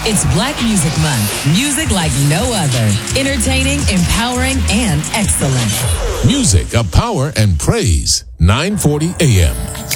It's Black Music Month. Music like no other. Entertaining, empowering, and excellent. Music of power and praise. 940 AM.